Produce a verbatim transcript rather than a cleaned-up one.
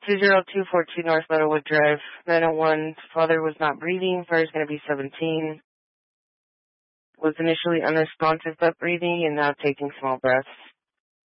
two zero two four two North Meadowwood Drive, nine oh one. Father was not breathing. Father's going to be seventeen. Was initially unresponsive but breathing and now taking small breaths.